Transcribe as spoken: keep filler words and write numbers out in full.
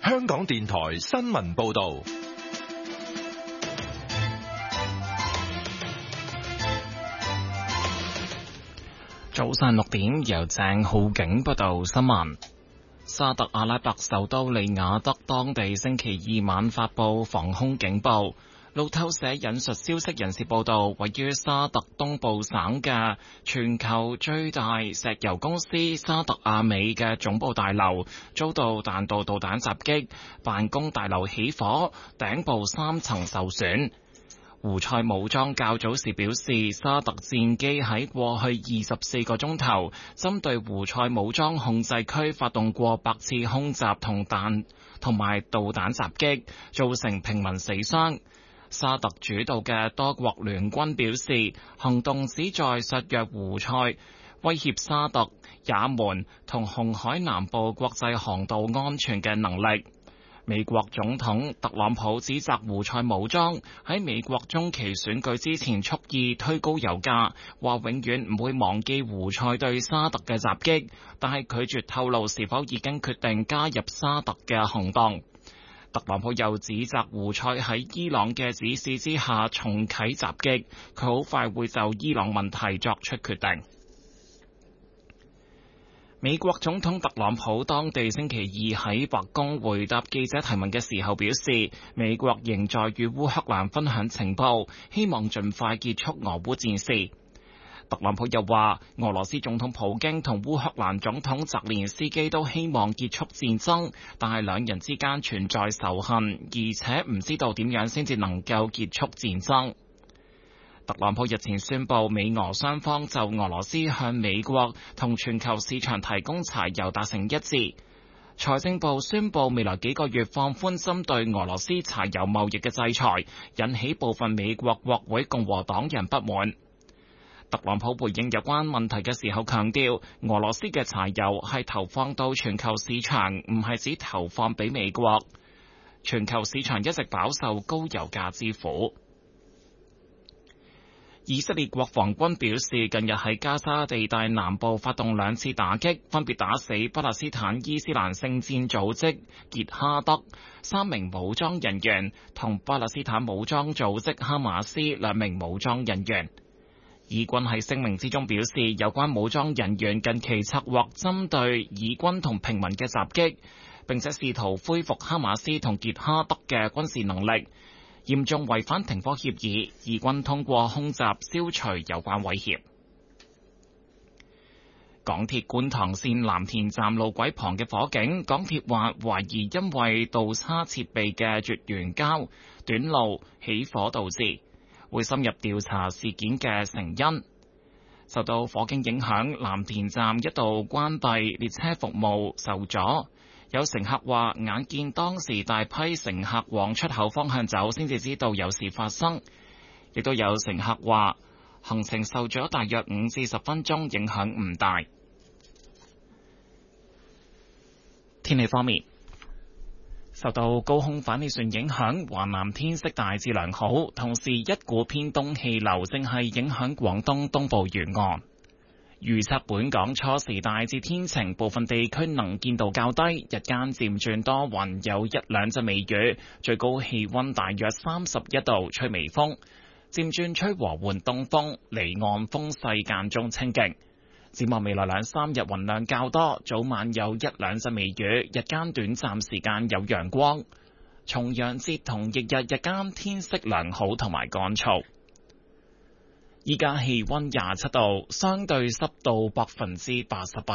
香港電台新聞報道。 早上六點，由鄭浩景報道新聞。沙特阿拉伯首都利雅得當地星期二晚發佈防空警報。路透社引述消息人士報道，位於沙特東部省嘅全球最大石油公司沙特阿美嘅總部大樓遭到彈道導彈襲擊，辦公大樓起火，頂部三層受損。胡塞武裝較早時表示，沙特戰機喺過去二十四個鐘頭針對胡塞武裝控制區發動過百次空襲同彈同埋導彈襲擊，造成平民死傷。沙特主導嘅多國聯軍表示，行動旨在削弱胡塞威脅沙特、也門同紅海南部國際航道安全嘅能力。美國總統特朗普指責胡塞武裝喺美國中期選舉之前蓄意推高油價，話永遠唔會忘記胡塞對沙特嘅襲擊，但係拒絕透露是否已經決定加入沙特嘅行動。特朗普又指責胡塞喺伊朗嘅指示之下重啟襲擊，佢好快會就伊朗問題作出決定。美國總統特朗普當地星期二喺白宮回答記者提問嘅時候表示，美國仍在與烏克蘭分享情報，希望盡快結束俄烏戰事。特朗普又話，俄羅斯總統普京同烏克蘭總統澤連斯基都希望結束戰爭，但係兩人之間存在仇恨，而且唔知道點樣先至能夠結束戰爭。特朗普日前宣布，美俄雙方就俄羅斯向美國同全球市場提供柴油達成一致。財政部宣布未來幾個月放寬針對俄羅斯柴油貿易嘅制裁，引起部分美國國會共和黨人不滿。特朗普回應有關問題嘅時候強調，俄羅斯嘅柴油係投放到全球市場，唔係只投放俾美國。全球市場一直飽受高油價之苦。以色列國防軍表示，近日喺加沙地帶南部發動兩次打擊，分別打死巴勒斯坦伊斯蘭聖戰組織傑哈德三名武裝人員，同巴勒斯坦武裝組織哈馬斯兩名武裝人員。以軍喺聲明之中表示，有關武裝人員近期策劃針對以軍同平民嘅襲擊，並且試圖恢復哈馬斯同傑哈德嘅軍事能力，嚴重違反停火協議，以軍通過空襲消除有關威脅。港鐵觀塘線藍田站路軌旁嘅火警，港鐵話懷疑因為導叉設備嘅絕緣膠短路起火導致，會深入調查事件嘅成因。受到火警影響，藍田站一度關閉，列車服務受阻。有乘客話眼見當時大批乘客往出口方向走，先至知道有事發生。亦都有乘客話行程受咗大約五至十分鐘，影響唔大。天氣方面，受到高空反氣旋影響，華南天色大致良好，同時一股偏東氣流正係影響廣東東部沿岸。預測本港初時大致天晴，部分地區能見度較低，日間漸轉多雲，有一兩陣微雨，最高氣溫大約三十一度，吹微風，漸轉吹和緩東風，離岸風勢間中清勁。展望未來兩三日雲量較多，早晚有一兩陣微雨，日間短暫時間有陽光。重陽節同翌日日間天色良好同埋乾燥。依家氣溫廿七度，相對濕度百分之八十八。